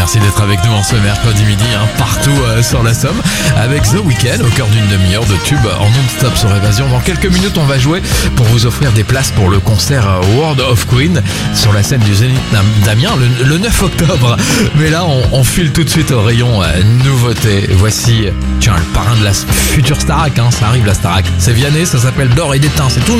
Merci d'être avec nous en ce mercredi midi, partout sur la Somme, avec The Weeknd au cœur d'une demi-heure de tube en non-stop sur Évasion. Dans quelques minutes, on va jouer pour vous offrir des places pour le concert World of Queen sur la scène du Zénith d'Amiens le 9 octobre. Mais là, on file tout de suite au rayon nouveauté. Voici, le parrain de la future Starac, ça arrive la Starac. C'est Vianney, ça s'appelle D'or et d'étain, c'est tout.